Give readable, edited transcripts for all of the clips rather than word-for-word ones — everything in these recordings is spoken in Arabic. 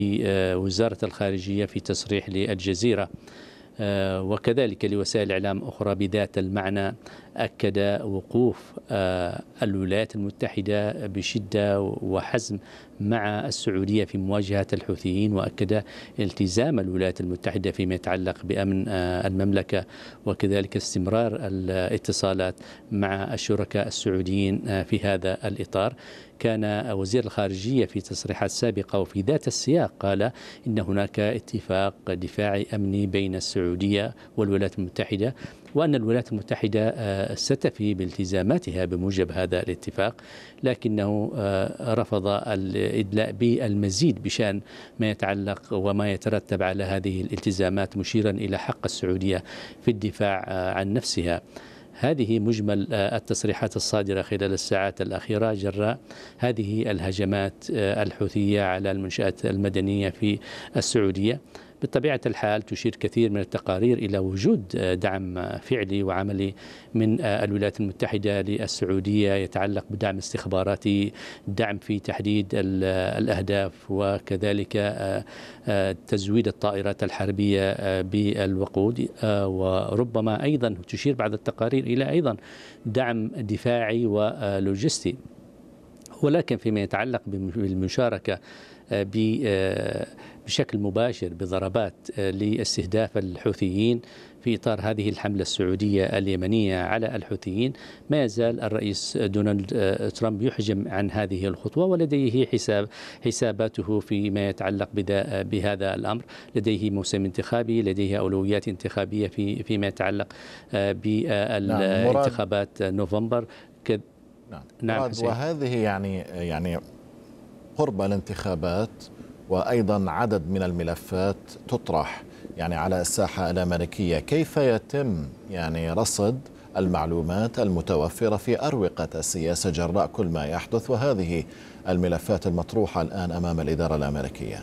وزارة الخارجية في تصريح للجزيرة وكذلك لوسائل إعلام أخرى بذات المعنى، أكد وقوف الولايات المتحدة بشدة وحزم مع السعودية في مواجهة الحوثيين، وأكد التزام الولايات المتحدة فيما يتعلق بأمن المملكة وكذلك استمرار الاتصالات مع الشركاء السعوديين في هذا الإطار. كان وزير الخارجية في تصريحات سابقة وفي ذات السياق قال إن هناك اتفاق دفاعي أمني بين السعودية والولايات المتحدة، وأن الولايات المتحدة ستفي بالتزاماتها بموجب هذا الاتفاق، لكنه رفض الإدلاء بالمزيد بشأن ما يتعلق وما يترتب على هذه الالتزامات، مشيرا إلى حق السعودية في الدفاع عن نفسها. هذه مجمل التصريحات الصادرة خلال الساعات الأخيرة جراء هذه الهجمات الحوثية على المنشآت المدنية في السعودية. بطبيعة الحال تشير كثير من التقارير إلى وجود دعم فعلي وعملي من الولايات المتحدة للسعودية يتعلق بدعم استخباراتي، دعم في تحديد الأهداف، وكذلك تزويد الطائرات الحربية بالوقود، وربما أيضا تشير بعض التقارير إلى أيضا دعم دفاعي ولوجستي. ولكن فيما يتعلق بالمشاركة بشكل مباشر بضربات لاستهداف الحوثيين في إطار هذه الحملة السعودية اليمنية على الحوثيين، ما يزال الرئيس دونالد ترامب يحجم عن هذه الخطوة، ولديه حساباته فيما يتعلق بهذا الأمر. لديه موسم انتخابي، لديه أولويات انتخابية فيما يتعلق بالانتخابات نوفمبر. نعم وهذه يعني قرب الانتخابات وأيضا عدد من الملفات تطرح على الساحة الأمريكية. كيف يتم رصد المعلومات المتوفرة في أروقة السياسة جراء كل ما يحدث وهذه الملفات المطروحة الآن أمام الإدارة الأمريكية؟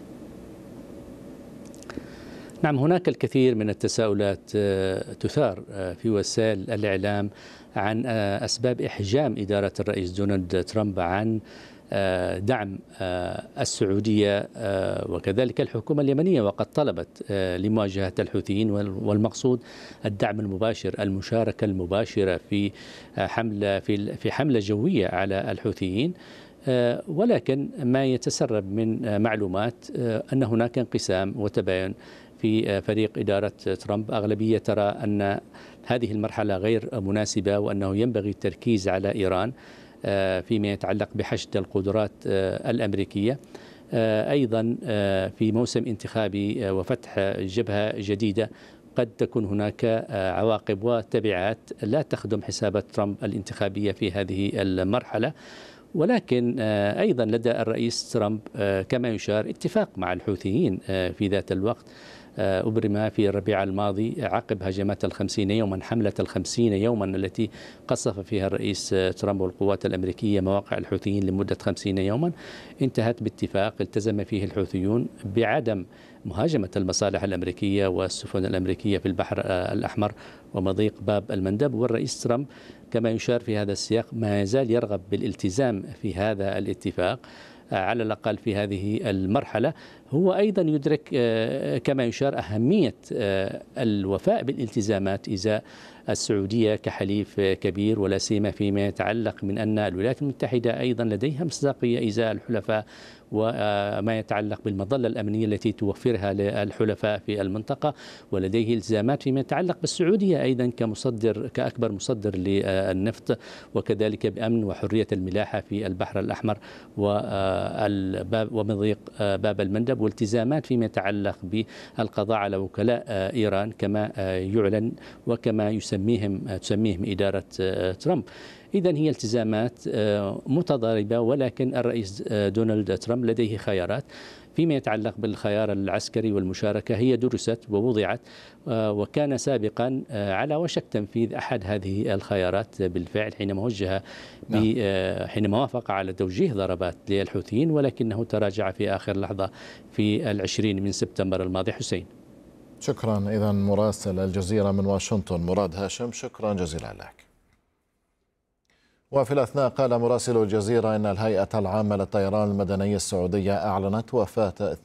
نعم، هناك الكثير من التساؤلات تثار في وسائل الإعلام عن أسباب إحجام إدارة الرئيس دونالد ترامب عن دعم السعودية وكذلك الحكومة اليمنية، وقد طلبت لمواجهة الحوثيين، والمقصود الدعم المباشر، المشاركة المباشرة في حملة جوية على الحوثيين. ولكن ما يتسرب من معلومات أن هناك انقسام وتباين في فريق إدارة ترامب. أغلبية ترى أن هذه المرحلة غير مناسبة، وأنه ينبغي التركيز على إيران فيما يتعلق بحشد القدرات الأمريكية. أيضا في موسم انتخابي وفتح جبهة جديدة قد تكون هناك عواقب وتبعات لا تخدم حسابات ترامب الانتخابية في هذه المرحلة. ولكن أيضا لدى الرئيس ترامب كما يشار اتفاق مع الحوثيين في ذات الوقت أبرم في الربيع الماضي عقب هجمات 50 يوما، حملة 50 يوما التي قصف فيها الرئيس ترامب والقوات الأمريكية مواقع الحوثيين لمدة 50 يوما، انتهت باتفاق التزم فيه الحوثيون بعدم مهاجمة المصالح الأمريكية والسفن الأمريكية في البحر الأحمر ومضيق باب المندب. والرئيس ترامب كما يشار في هذا السياق ما يزال يرغب بالالتزام في هذا الاتفاق على الأقل في هذه المرحلة. هو أيضا يدرك كما يشار أهمية الوفاء بالالتزامات إزاء السعودية كحليف كبير، ولا سيما فيما يتعلق من أن الولايات المتحدة أيضا لديها مصداقية إزاء الحلفاء، وما يتعلق بالمظلة الأمنية التي توفرها للحلفاء في المنطقة، ولديه التزامات فيما يتعلق بالسعودية أيضا كأكبر مصدر للنفط، وكذلك بأمن وحرية الملاحة في البحر الأحمر ومضيق باب المندب، والتزامات فيما يتعلق بالقضاء على وكلاء إيران كما يعلن وكما تسميهم إدارة ترامب. إذن هي التزامات متضاربة، ولكن الرئيس دونالد ترامب لديه خيارات. فيما يتعلق بالخيار العسكري والمشاركة هي درست ووضعت، وكان سابقا على وشك تنفيذ أحد هذه الخيارات بالفعل حينما وافق على توجيه ضربات للحوثيين، ولكنه تراجع في آخر لحظة في 20 من سبتمبر الماضي. حسين، شكرا. إذن مراسل الجزيرة من واشنطن مراد هاشم، شكرا جزيلا لك. وفي الأثناء قال مراسل الجزيرة إن الهيئة العامة للطيران المدني السعودية أعلنت وفاة